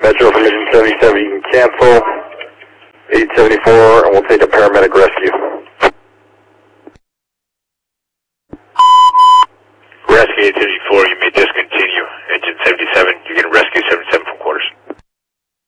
Metro from Mission 77, you can cancel 874, and we'll take a paramedic rescue. Rescue 874,